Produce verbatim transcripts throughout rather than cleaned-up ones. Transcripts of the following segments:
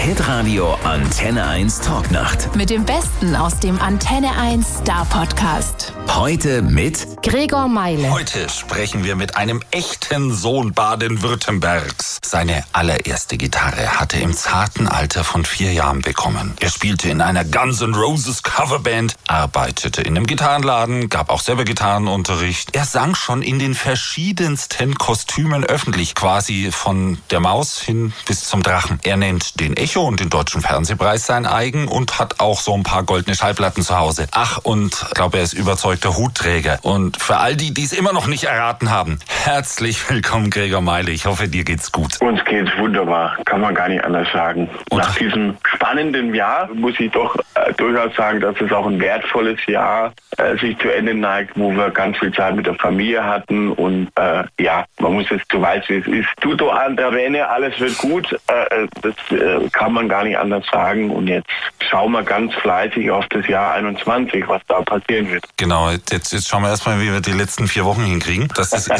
Hitradio Antenne eins Talknacht. Mit dem Besten aus dem Antenne eins Star Podcast. Heute mit Gregor Meile. Heute sprechen wir mit einem echten Sohn Baden-Württembergs. Seine allererste Gitarre hatte er im zarten Alter von vier Jahren bekommen. Er spielte in einer Guns N' Roses Coverband, arbeitete in einem Gitarrenladen, gab auch selber Gitarrenunterricht. Er sang schon in den verschiedensten Kostümen öffentlich, quasi von der Maus hin bis zum Drachen. Er nennt den Echo und den Deutschen Fernsehpreis sein eigen und hat auch so ein paar goldene Schallplatten zu Hause. Ach, und ich glaube, er ist überzeugter Hutträger. Und für all die, die es immer noch nicht erraten haben, herzlich willkommen, Gregor Meile. Ich hoffe, dir geht's gut. Uns geht's wunderbar, kann man gar nicht anders sagen. Und nach diesem spannenden Jahr muss ich doch äh, durchaus sagen, dass es auch ein wertvolles Jahr äh, sich zu Ende neigt, wo wir ganz viel Zeit mit der Familie hatten. Und äh, ja, man muss jetzt, du weißt, wie es ist. Tutto andra bene, alles wird gut. Äh, das äh, kann man gar nicht anders sagen. Und jetzt schauen wir ganz fleißig auf das Jahr einundzwanzig, was da passieren wird. Genau, jetzt, jetzt schauen wir erstmal, wie wir die letzten vier Wochen hinkriegen. Das ist,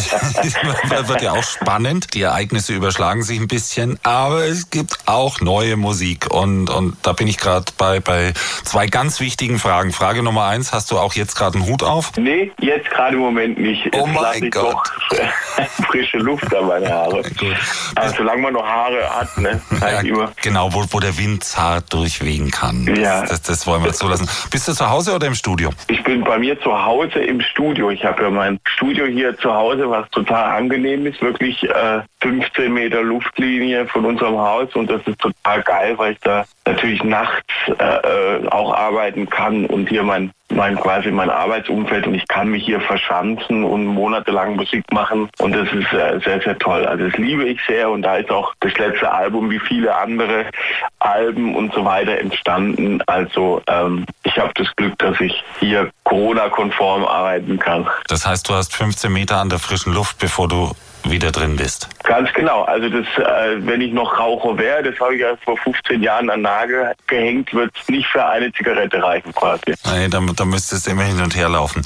wird ja auch spannend. Die Ereignisse überschlagen sich ein bisschen, aber es gibt auch neue Musik. Und, und da bin ich gerade bei, bei zwei ganz wichtigen Fragen. Frage Nummer eins, hast du auch jetzt gerade einen Hut auf? Nee, jetzt gerade im Moment nicht. Jetzt Oh mein ich Gott. Doch frische Luft an meine Haare. Gut. Also solange man noch Haare hat, ne, Ja, ja, immer. genau, wo, wo der Wind zart durchwehen kann. Ja. Das, das, das wollen wir zulassen. Bist du zu Hause oder im Studio? Ich bin bei mir zu Hause im Studio. Ich habe ja mein Studio hier zu Hause, was total angenehm ist. Wirklich äh, fünfzehn Meter Luftlinie von unserem Haus. Und das ist total geil, weil ich da natürlich nachts äh, auch arbeiten kann und hier mein mein quasi mein Arbeitsumfeld, und ich kann mich hier verschanzen und monatelang Musik machen, und das ist äh, sehr, sehr toll. Also das liebe ich sehr, und da ist auch das letzte Album wie viele andere Alben und so weiter entstanden. Also ähm, ich habe das Glück, dass ich hier Corona-konform arbeiten kann. Das heißt, du hast fünfzehn Meter an der frischen Luft, bevor du wieder drin bist. Ganz genau. Also das, äh, wenn ich noch Raucher wäre, das habe ich ja vor fünfzehn Jahren an Nagel gehängt, wird es nicht für eine Zigarette reichen quasi. Nee, da, da müsstest du immer hin und her laufen.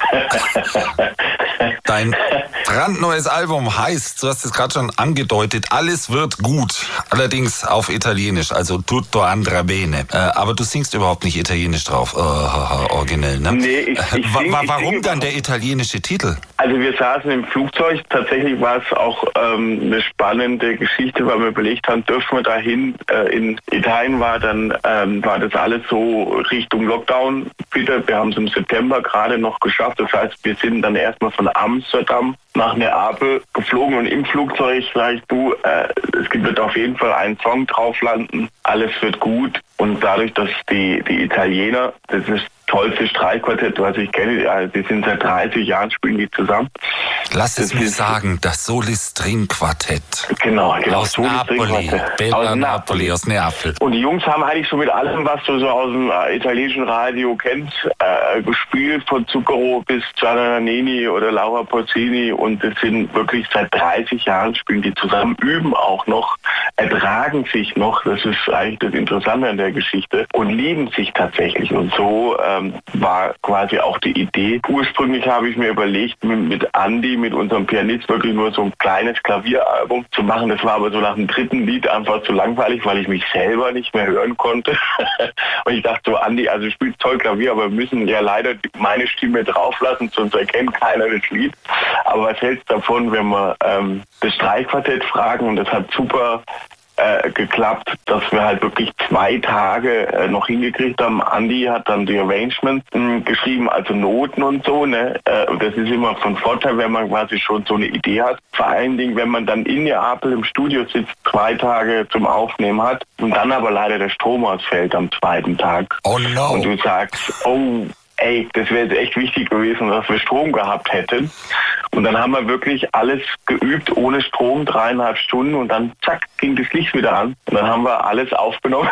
Dein brandneues Album heißt, du hast es gerade schon angedeutet, Alles wird gut. Allerdings auf Italienisch, also Tutto andra bene. Äh, aber du singst überhaupt nicht Italienisch drauf, äh, originell, ne? Nee, ich, ich Wa- sing, wa- ich Warum singe dann der italienische Titel? Also wir saßen im Flugzeug, tatsächlich war es auch ähm, eine spannende Geschichte, weil wir überlegt haben, dürfen wir dahin. Äh, in Italien war dann ähm, war das alles so Richtung Lockdown. Bitte, wir haben es im September gerade noch geschafft. Das heißt, wir sind dann erstmal von Amsterdam nach Neapel geflogen, und im Flugzeug sagst du, äh, es wird auf jeden Fall ein Song drauf landen, Alles wird gut. Und dadurch, dass die, die Italiener, das ist tollste Streichquartett, was ich kenne. Also die sind seit dreißig Jahren, spielen die zusammen. Lass es Das mich ist- sagen, das Solis-String-Quartett. Genau, genau. Aus so die Napoli, Streichquartett. Bella Aus Napoli, Napoli. aus Neapel. Und die Jungs haben eigentlich so mit allem, was du so aus dem äh, italienischen Radio kennst, äh, gespielt, von Zucchero bis Gianna Nannini oder Laura Pausini, und das sind wirklich seit dreißig Jahren, spielen die zusammen, üben auch noch, ertragen sich noch, das ist eigentlich das Interessante an der Geschichte, und lieben sich tatsächlich. Und so ähm, war quasi auch die Idee. Ursprünglich habe ich mir überlegt, mit, mit Andy, mit unserem Pianist, wirklich nur so ein kleines Klavieralbum zu machen. Das war aber so nach dem dritten Lied einfach zu langweilig, weil ich mich selber nicht mehr hören konnte. Und ich dachte so, Andy, also du spielst toll Klavier, aber wir müssen ja leider meine Stimme drauflassen, sonst erkennt keiner das Lied. Aber was hältst du davon, wenn wir ähm, das Streichquartett fragen? Und das hat super äh, geklappt, dass wir halt wirklich zwei Tage äh, noch hingekriegt haben. Andy hat dann die Arrangements mh, geschrieben, also Noten und so. Ne? Äh, und das ist immer von Vorteil, wenn man quasi schon so eine Idee hat. Vor allen Dingen, wenn man dann in Neapel im Studio sitzt, zwei Tage zum Aufnehmen hat, und dann aber leider der Strom ausfällt am zweiten Tag. Oh no. Und du sagst, oh, ey, das wäre jetzt echt wichtig gewesen, dass wir Strom gehabt hätten. Und dann haben wir wirklich alles geübt ohne Strom, dreieinhalb Stunden, und dann zack, ging das Licht wieder an. Und dann haben wir alles aufgenommen,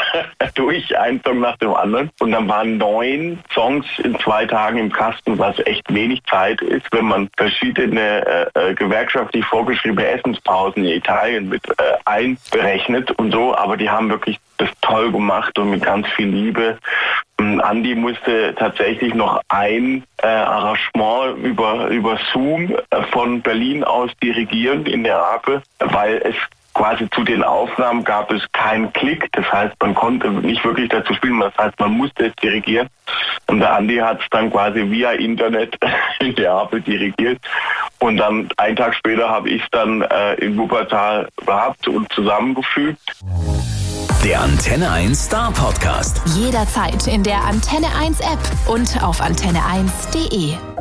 durch, ein Song nach dem anderen. Und dann waren neun Songs in zwei Tagen im Kasten, was echt wenig Zeit ist, wenn man verschiedene äh, gewerkschaftlich vorgeschriebene Essenspausen in Italien mit äh, einberechnet und so. Aber die haben wirklich das toll gemacht und mit ganz viel Liebe. Andi musste tatsächlich noch ein äh, Arrangement über, über Zoom äh, von Berlin aus dirigieren in Neapel, weil es quasi zu den Aufnahmen gab es keinen Klick. Das heißt, man konnte nicht wirklich dazu spielen. Das heißt, man musste es dirigieren. Und der Andi hat es dann quasi via Internet in Neapel dirigiert. Und dann einen Tag später habe ich es dann äh, in Wuppertal gehabt und zusammengefügt. Der Antenne eins Star Podcast. Jederzeit in der Antenne eins App und auf antenne eins punkt de.